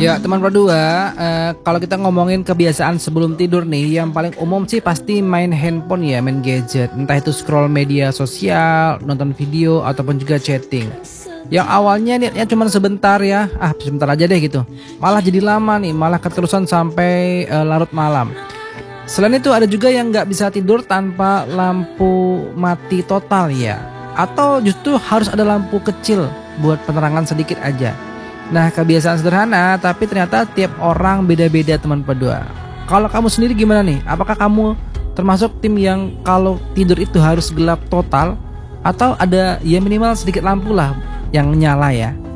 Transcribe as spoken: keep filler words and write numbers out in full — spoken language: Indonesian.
Ya teman berdua, eh, kalau kita ngomongin kebiasaan sebelum tidur nih, yang paling umum sih pasti main handphone ya, main gadget. Entah itu scroll media sosial, nonton video, ataupun juga chatting. Yang awalnya niatnya cuma sebentar ya, ah sebentar aja deh gitu. Malah jadi lama nih, malah keterusan sampai eh, larut malam. Selain itu ada juga yang nggak bisa tidur tanpa lampu mati total ya. Atau justru harus ada lampu kecil buat penerangan sedikit aja. Nah, kebiasaan sederhana, tapi ternyata tiap orang beda-beda teman berdua. Kalau kamu sendiri gimana nih? Apakah kamu termasuk tim yang kalau tidur itu harus gelap total? Atau ada ya minimal sedikit lampu lah yang nyala ya?